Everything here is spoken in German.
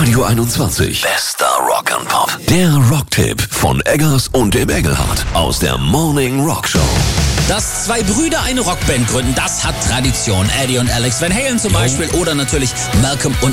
Radio 21. Bester Rock'n'Pop. Der Rocktipp von Eggers und dem Engelhardt aus der Morning Rock Show. Dass zwei Brüder eine Rockband gründen, das hat Tradition. Eddie und Alex Van Halen zum Beispiel oder natürlich Malcolm und